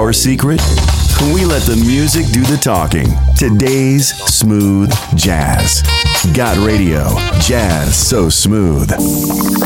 our secret? We let the music do the talking. Today's smooth jazz. Got radio. Jazz so smooth.